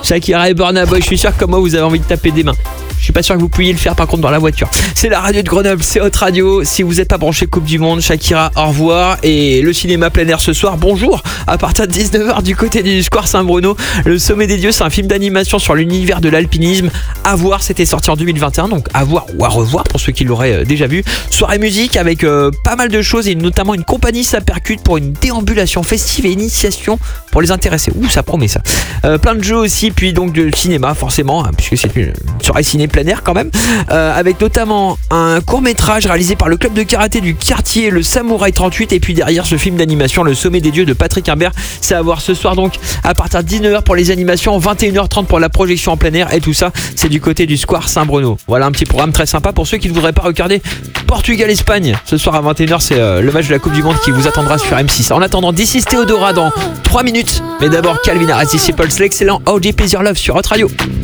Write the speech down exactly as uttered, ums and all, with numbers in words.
Shakira et Burna Boy, je suis sûr que comme moi vous avez envie de taper des mains. Je suis pas sûr que vous pouviez le faire par contre dans la voiture. C'est la radio de Grenoble, c'est Hot Radio. Si vous n'êtes pas branché Coupe du Monde, Shakira, au revoir. Et le cinéma plein air ce soir, bonjour. À partir de dix-neuf heures du côté du Square Saint-Bruno, Le Sommet des Dieux, c'est un film d'animation sur l'univers de l'alpinisme. À voir, c'était sorti en deux mille vingt et un, donc à voir ou à revoir pour ceux qui l'auraient déjà vu. Soirée musique avec euh, pas mal de choses et notamment une compagnie ça percute pour une déambulation festive et initiation pour les intéressés. Ouh, ça promet ça. Euh, plein de jeux aussi, puis donc de cinéma forcément, hein, puisque c'est une soirée ciné plein air quand même, euh, avec notamment un court-métrage réalisé par le club de karaté du quartier, le Samouraï trente-huit, et puis derrière ce film d'animation Le Sommet des Dieux de Patrick Imbert. C'est à voir ce soir donc à partir de dix-neuf heures pour les animations, vingt et une heures trente pour la projection en plein air, et tout ça c'est du côté du Square Saint-Bruno. Voilà un petit programme très sympa pour ceux qui ne voudraient pas regarder Portugal-Espagne. Ce soir à vingt et une heures, c'est euh, le match de la Coupe du Monde qui vous attendra sur M six. En attendant, This is Théodora dans trois minutes, mais d'abord Calvin Harris, Disciples, l'excellent O G Please Your Love sur Hot Radio.